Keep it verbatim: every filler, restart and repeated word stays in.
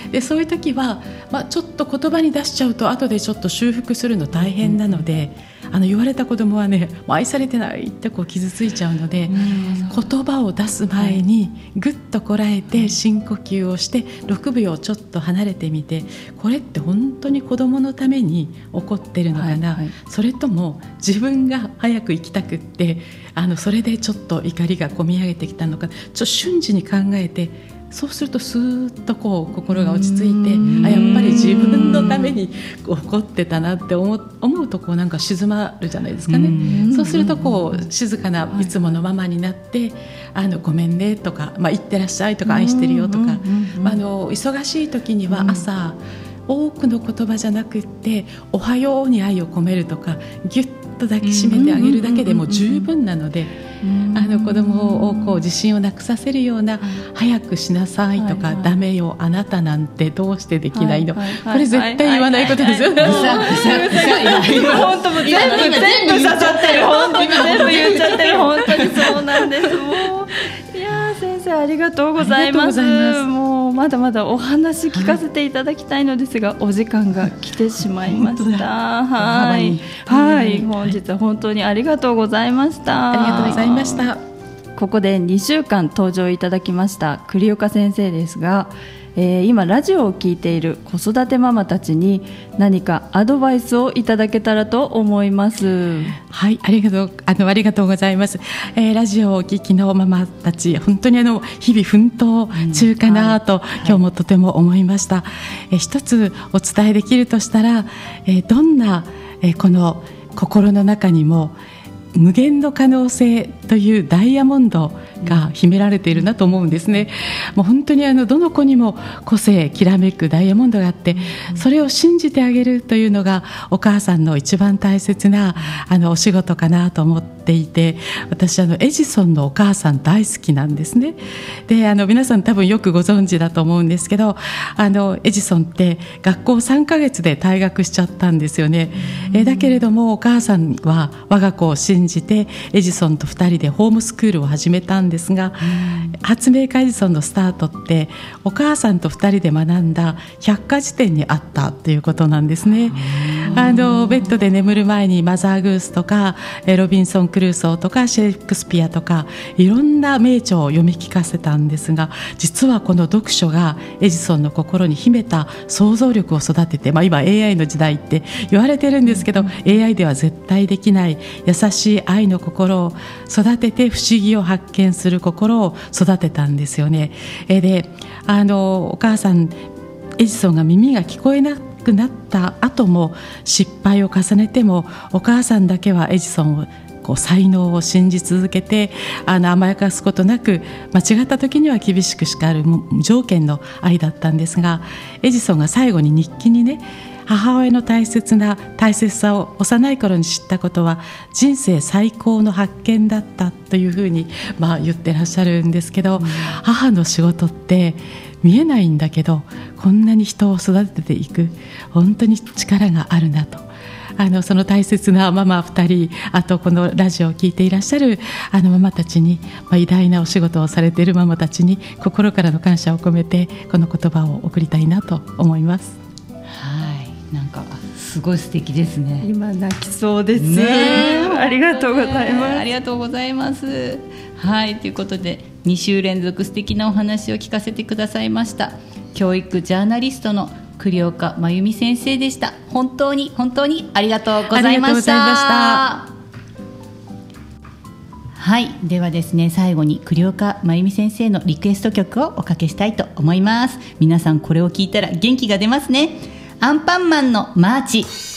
でそういう時は、まあ、ちょっと言葉に出しちゃうと後でちょっと修復するの大変なので、あの言われた子供はね、愛されてないってこう傷ついちゃうので、言葉を出す前にぐっとこらえて深呼吸をしてろくびょうちょっと離れてみて、これって本当に子供のために起こってるのかな、はいはい、それとも自分が早く生きたくってあのそれでちょっと怒りがこみ上げてきたのか、ちょっと瞬時に考えて、そうするとスーッとこう心が落ち着いて、あやっぱり自分のためにこう怒ってたなって思う、思うとこうなんか静まるじゃないですかね。そうするとこう静かないつものままになって、あのごめんねとか、まあ、いってらっしゃいとか愛してるよとか、あの忙しい時には朝多くの言葉じゃなくっておはように愛を込めるとか、ギュッと抱きしめてあげるだけでも十分なので、あの子供をこう自信をなくさせるような、早くしなさいとか、はいはい、ダメよあなたなんてどうしてできないの、はいはいはい、これ絶対言わないことですよね。本当も全部全部刺さってる、本当に全部言っちゃってる、本当にそうなんです。もういや先生ありがとうございます。もうまだまだお話聞かせていただきたいのですが、はい、お時間が来てしまいました。はい、はい、本日は本当にありがとうございました。 ありがとうございました。 ここでにしゅうかん登場いただきました栗岡先生ですが、えー、今ラジオを聞いている子育てママたちに何かアドバイスをいただけたらと思います。 はい、ありがとう、あのありがとうございます、えー、ラジオをお聞きのママたち、本当にあの日々奮闘中かなと、うんはい、今日もとても思いました、えー、一つお伝えできるとしたら、えー、どんな、えー、この心の中にも無限の可能性というダイヤモンドが秘められているなと思うんですね。もう本当にあのどの子にも個性きらめくダイヤモンドがあって、それを信じてあげるというのがお母さんの一番大切なあのお仕事かなと思っていて、私あのエジソンのお母さん大好きなんですね。であの皆さん多分よくご存知だと思うんですけど、あのエジソンって学校さんかげつで退学しちゃったんですよね。えだけれどもお母さんは我が子を信じてエジソンとふたりでホームスクールを始めたんですが、発明家エジソンのスタートってお母さんとふたりで学んだ百科事典にあったということなんですね。あのベッドで眠る前にマザーグースとかロビンソン・クルーソーとかシェイクスピアとかいろんな名著を読み聞かせたんですが、実はこの読書がエジソンの心に秘めた想像力を育てて、まあ、今 エーアイ の時代って言われてるんですけど、 エーアイ では絶対できない優しい愛の心を育てて、不思議を発見する心を育てたんですよね。であのお母さんエジソンが耳が聞こえなくなった後も失敗を重ねても、お母さんだけはエジソンをこう才能を信じ続けて、あの甘やかすことなく、間違った時には厳しく叱る無条件の愛だったんですが、エジソンが最後に日記にね、母親の大切な大切さを幼い頃に知ったことは人生最高の発見だったというふうに、まあ、言ってらっしゃるんですけど、うん、母の仕事って見えないんだけどこんなに人を育てていく本当に力があるなと、あのその大切なママふたり、あとこのラジオを聞いていらっしゃるあのママたちに、まあ、偉大なお仕事をされているママたちに心からの感謝を込めてこの言葉を送りたいなと思います。 はい、なんかすごい素敵ですね。 今泣きそうですね。ありがとうございます。 ありがとうございます。はい、ということでに週連続素敵なお話を聞かせてくださいました教育ジャーナリストの栗岡真由美先生でした。本当に本当にありがとうございました。はい、ではですね、最後に栗岡真由美先生のリクエスト曲をおかけしたいと思います。皆さんこれを聞いたら元気が出ますね。アンパンマンのマーチ。